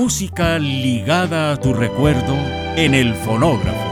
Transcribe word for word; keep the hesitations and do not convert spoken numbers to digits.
música ligada a tu recuerdo en el fonógrafo.